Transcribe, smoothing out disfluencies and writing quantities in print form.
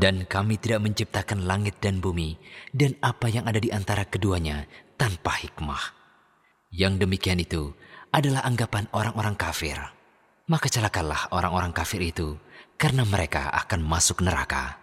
Dan kami tidak menciptakan langit dan bumi dan apa yang ada di antara keduanya tanpa hikmah. Yang demikian itu adalah anggapan orang-orang kafir. Maka celakalah orang-orang kafir itu, karena mereka akan masuk neraka.